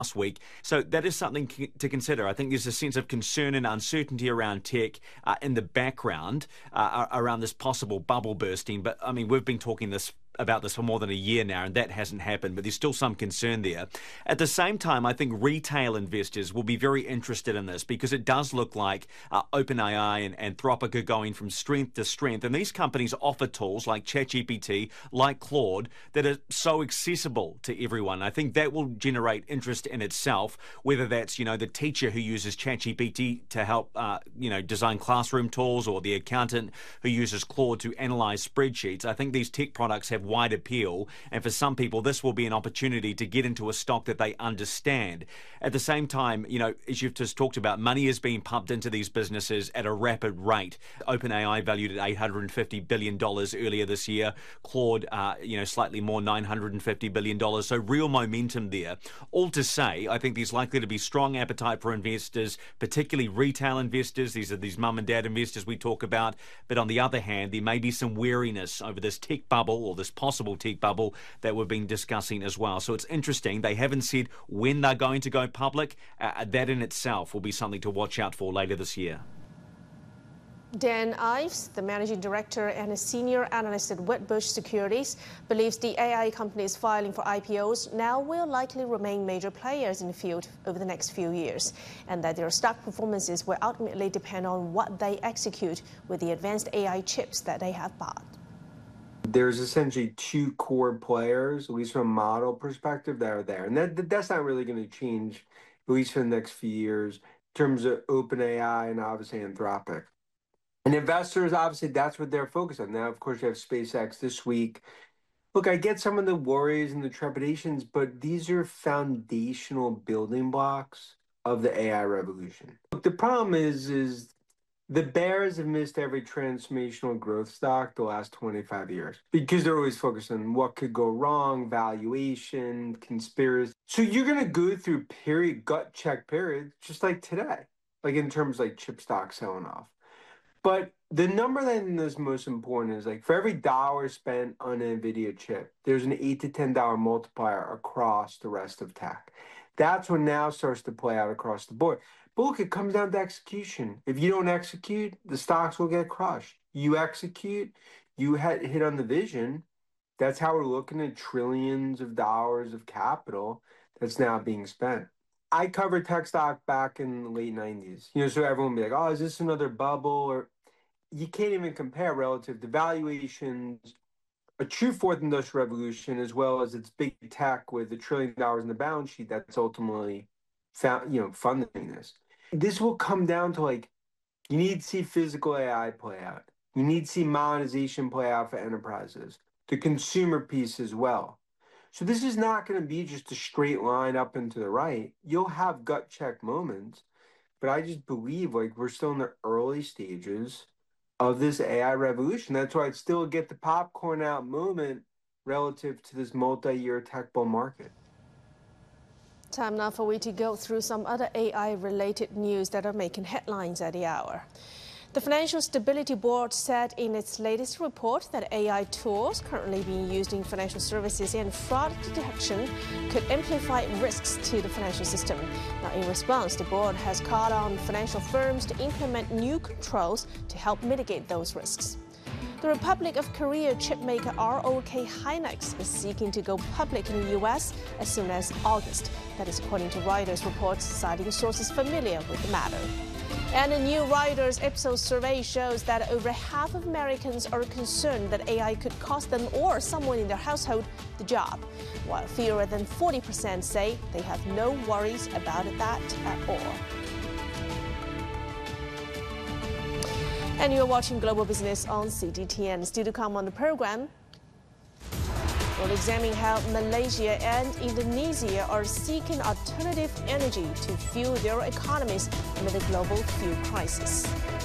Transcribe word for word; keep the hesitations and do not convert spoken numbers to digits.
last week. So that is something to consider. I think there's a sense of concern and uncertainty around tech uh, in the background uh, around this possible bubble bursting. But I mean, we've been talking this about this for more than a year now, and that hasn't happened, but there's still some concern there. At the same time, I think retail investors will be very interested in this because it does look like uh, OpenAI and Anthropic are going from strength to strength, and these companies offer tools like ChatGPT, like Claude, that are so accessible to everyone. I think that will generate interest in itself, whether that's, you know, the teacher who uses ChatGPT to help, uh, you know, design classroom tools, or the accountant who uses Claude to analyze spreadsheets. I think these tech products have wide appeal, and for some people this will be an opportunity to get into a stock that they understand. At the same time, you know, as you've just talked about, money is being pumped into these businesses at a rapid rate. OpenAI valued at eight hundred fifty billion dollars earlier this year. Claude, uh, you know, slightly more, nine hundred fifty billion dollars. So real momentum there. All to say, I think there's likely to be strong appetite for investors, particularly retail investors. These are these mum and dad investors we talk about. But on the other hand, there may be some wariness over this tech bubble, or this possible tech bubble that we've been discussing as well. So it's interesting. They haven't said when they're going to go public. Uh, that in itself will be something to watch out for later this year. Dan Ives, the managing director and a senior analyst at Wedbush Securities, believes the A I companies filing for I P Os now will likely remain major players in the field over the next few years, and that their stock performances will ultimately depend on what they execute with the advanced A I chips that they have bought. There's essentially two core players, at least from a model perspective, that are there. And that that's not really going to change, at least for the next few years, in terms of OpenAI and obviously Anthropic. And investors, obviously, that's what they're focused on. Now, of course, you have SpaceX this week. Look, I get some of the worries and the trepidations, but these are foundational building blocks of the A I revolution. Look, the problem is, is the bears have missed every transformational growth stock the last twenty-five years because they're always focused on what could go wrong, valuation, conspiracy. So you're going to go through period, gut check periods, just like today, like in terms of like chip stock selling off. But the number that is most important is, like, for every dollar spent on an NVIDIA chip, there's an eight to ten dollar multiplier across the rest of tech. That's what now starts to play out across the board. But look, it comes down to execution. If you don't execute, the stocks will get crushed. You execute, you hit on the vision. That's how we're looking at trillions of dollars of capital that's now being spent. I covered tech stock back in the late nineties. You know, so everyone would be like, oh, is this another bubble? Or you can't even compare relative to valuations, a true fourth industrial revolution, as well as its big tech with a trillion dollars in the balance sheet that's ultimately found, you know, funding this. This will come down to, like, you need to see physical A I play out. You need to see monetization play out for enterprises, the consumer piece as well. So this is not going to be just a straight line up and to the right. You'll have gut check moments, but I just believe, like, we're still in the early stages of this A I revolution. That's why I'd still get the popcorn out moment relative to this multi-year tech bull market. Time now for we to go through some other A I-related news that are making headlines at the hour. The Financial Stability Board said in its latest report that A I tools currently being used in financial services and fraud detection could amplify risks to the financial system. Now, in response, the board has called on financial firms to implement new controls to help mitigate those risks. The Republic of Korea chipmaker R O K Hynix is seeking to go public in the U S as soon as August. That is according to Reuters reports, citing sources familiar with the matter. And a new Reuters Ipsos survey shows that over half of Americans are concerned that A I could cost them or someone in their household the job, while fewer than forty percent say they have no worries about that at all. And you're watching Global Business on C G T N. Still to come on the program, we'll examine how Malaysia and Indonesia are seeking alternative energy to fuel their economies amid the global fuel crisis.